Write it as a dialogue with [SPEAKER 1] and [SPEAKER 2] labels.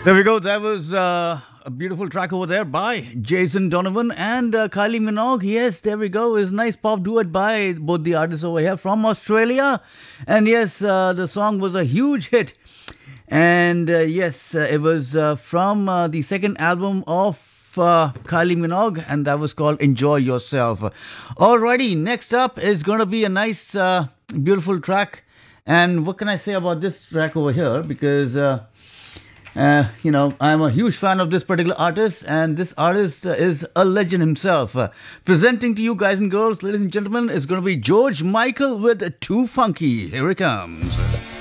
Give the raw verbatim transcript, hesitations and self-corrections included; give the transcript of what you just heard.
[SPEAKER 1] There we go. That was uh, a beautiful track over there by Jason Donovan and uh, Kylie Minogue. Yes, there we go. It's a nice pop duet by both the artists over here from Australia. And yes, uh, the song was a huge hit. And uh, yes, uh, it was uh, from uh, the second album of uh, Kylie Minogue, and that was called Enjoy Yourself. Alrighty, next up is going to be a nice, uh, beautiful track. And what can I say about this track over here? Because... Uh, Uh, you know, I'm a huge fan of this particular artist, and this artist uh, is a legend himself. Uh, presenting to you guys and girls, ladies and gentlemen, is going to be George Michael with Too Funky. Here it comes.